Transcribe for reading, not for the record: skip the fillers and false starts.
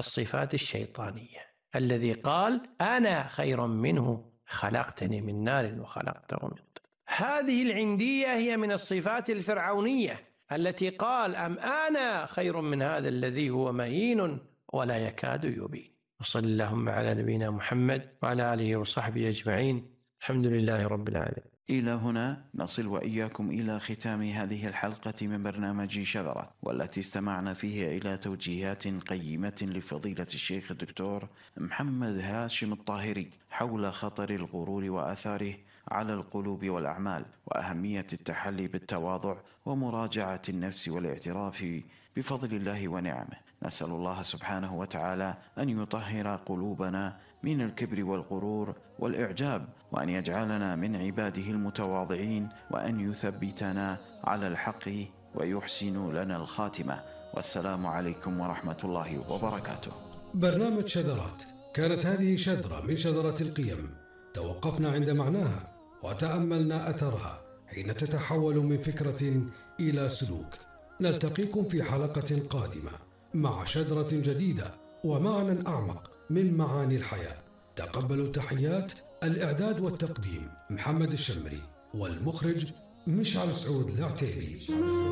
الصفات الشيطانية، الذي قال أنا خير منه خلقتني من نار وخلقته من طين. هذه العندية هي من الصفات الفرعونية التي قال أم أنا خير من هذا الذي هو مهين ولا يكاد يبين. وصلى اللهم على نبينا محمد وعلى آله وصحبه أجمعين. الحمد لله رب العالمين. إلى هنا نصل وإياكم إلى ختام هذه الحلقة من برنامج شذرات، والتي استمعنا فيه إلى توجيهات قيمة لفضيلة الشيخ الدكتور محمد هاشم الطاهري حول خطر الغرور وآثاره على القلوب والأعمال، وأهمية التحلي بالتواضع ومراجعة النفس والاعتراف بفضل الله ونعمه. نسأل الله سبحانه وتعالى أن يطهر قلوبنا من الكبر والغرور والإعجاب، وأن يجعلنا من عباده المتواضعين، وأن يثبتنا على الحق ويحسن لنا الخاتمة. والسلام عليكم ورحمة الله وبركاته. برنامج شذرات، كانت هذه شذرة من شذرات القيم، توقفنا عند معناها وتأملنا أثرها حين تتحول من فكرة إلى سلوك. نلتقيكم في حلقة قادمة مع شذرة جديدة ومعنى أعمق من معاني الحياة. تقبلوا تحيات الإعداد والتقديم محمد الشمري، والمخرج مشعل سعود العتيبي.